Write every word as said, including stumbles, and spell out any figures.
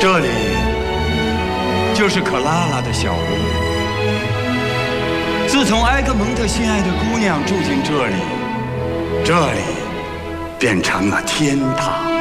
这里就是可拉拉的小屋。自从埃格蒙特心爱的姑娘住进这里，这里变成了天堂。